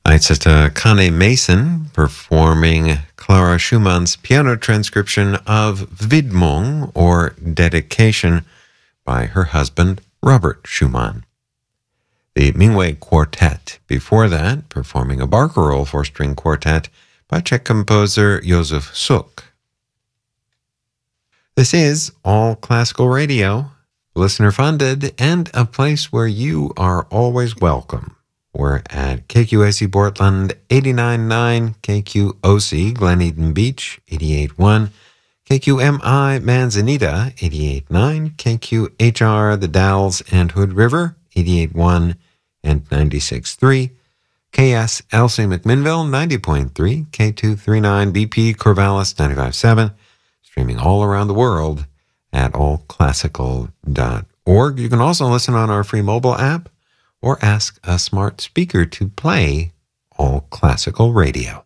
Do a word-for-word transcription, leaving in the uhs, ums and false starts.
It's just uh, Kane Mason performing Clara Schumann's piano transcription of Widmung, or Dedication, by her husband, Robert Schumann. The Mingwei Quartet, before that, performing a Barcarolle four-string quartet by Czech composer Josef Suk. This is All Classical Radio, listener-funded, and a place where you are always welcome. We're at K Q A C Portland, eighty-nine point nine, K Q O C Glen Eden Beach, eighty-eight point one, K Q M I Manzanita, eighty-eight point nine, K Q H R The Dalles and Hood River, eighty-eight point one and ninety-six point three, K S L C McMinnville, ninety point three, K two thirty-nine B P Corvallis, ninety-five point seven, streaming all around the world at all classical dot org. You can also listen on our free mobile app or ask a smart speaker to play All Classical Radio.